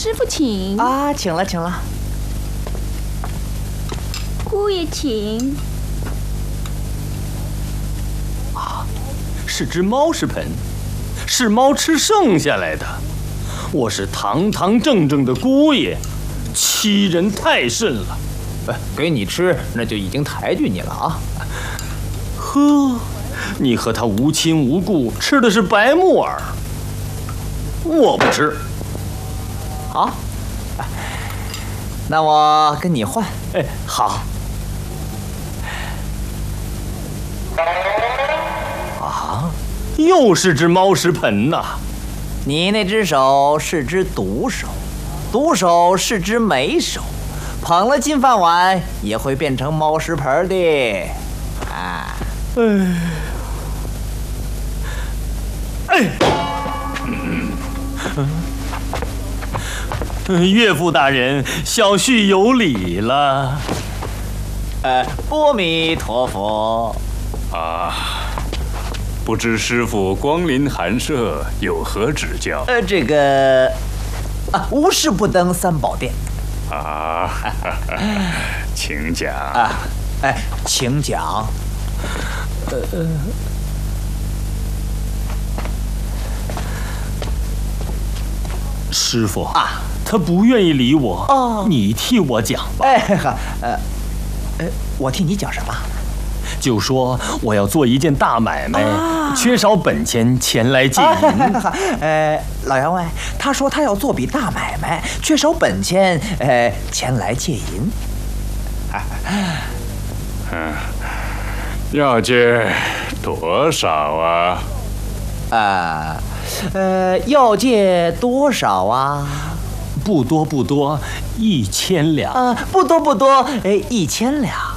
师傅请啊，请了，请了。 姑爷请。 啊，是只猫食盆，是猫吃剩下来的。我是堂堂正正的姑爷，欺人太甚了。 给你吃，那就已经抬举你了啊。 呵，你和他无亲无故，吃的是白木耳。我不吃。 好，那我跟你换。 哎，好。啊，又是只猫食盆呐！ 你那只手是只毒手，毒手是只美手，捧了金饭碗也会变成猫食盆的。啊， 岳父大人，小婿有礼了。 阿弥陀佛。 啊，不知师傅光临寒舍，有何指教？ 这个无事不登三宝殿。 啊，请讲。 请讲。 师傅啊，他不愿意理我。你替我讲吧。 我替你讲什么？ 就说我要做一件大买卖，缺少本钱，前来借银。 老员外，他说他要做笔大买卖，缺少本钱，前来借银。 要借多少啊？ 要借多少啊？ 不多不多，1000两。 不多不多，1000两。